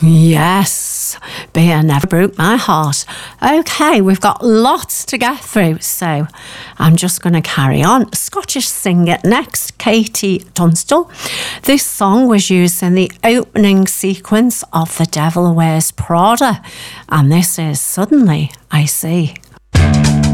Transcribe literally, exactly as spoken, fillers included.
Yes, Beer never broke my heart. Okay, we've got lots to get through, so I'm just going to carry on. Scottish singer next, Katie Tunstall. This song was used in the opening sequence of The Devil Wears Prada, and this is Suddenly I See.